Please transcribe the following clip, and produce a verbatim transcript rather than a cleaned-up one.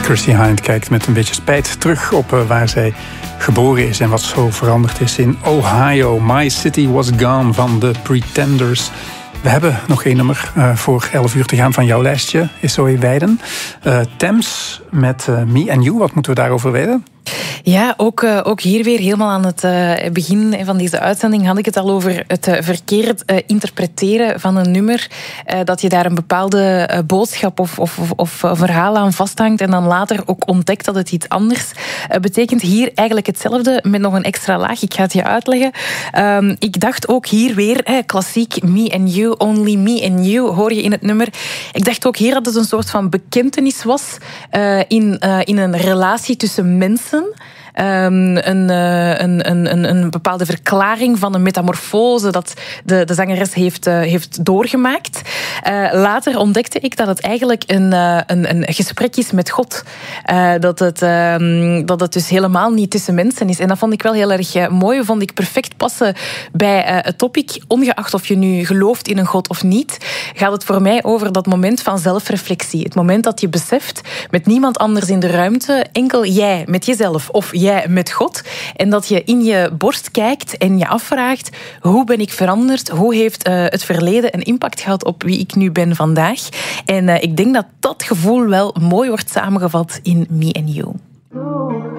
Chrissie Hynde kijkt met een beetje spijt terug op uh, waar zij geboren is en wat zo veranderd is in Ohio. My City Was Gone van The Pretenders. We hebben nog één nummer uh, voor elf uur te gaan van jouw lijstje, Zoe Weiden. Uh, Thames met uh, Me and You, wat moeten we daarover weten? Ja, ook, uh, ook hier weer helemaal aan het uh, begin van deze uitzending had ik het al over het uh, verkeerd uh, interpreteren van een nummer. Uh, dat je daar een bepaalde uh, boodschap of, of, of, of verhaal aan vasthangt en dan later ook ontdekt dat het iets anders uh, betekent. Hier eigenlijk hetzelfde met nog een extra laag. Ik ga het je uitleggen. Um, ik dacht ook hier weer, hè, klassiek Me and You, Only Me and You, hoor je in het nummer. Ik dacht ook hier dat het een soort van bekentenis was uh, in, uh, in een relatie tussen mensen. Um, een, uh, een, een, een bepaalde verklaring van een metamorfose dat de, de zangeres heeft, uh, heeft doorgemaakt. Uh, later ontdekte ik dat het eigenlijk een, uh, een, een gesprek is met God. Uh, dat, het, um, dat het dus helemaal niet tussen mensen is. En dat vond ik wel heel erg uh, mooi. Vond ik perfect passen bij uh, het topic. Ongeacht of je nu gelooft in een God of niet, gaat het voor mij over dat moment van zelfreflectie. Het moment dat je beseft, met niemand anders in de ruimte, enkel jij met jezelf of jij met God. En dat je in je borst kijkt en je afvraagt, hoe ben ik veranderd? Hoe heeft uh, het verleden een impact gehad op wie ik nu ben vandaag? En uh, ik denk dat dat gevoel wel mooi wordt samengevat in Me and You.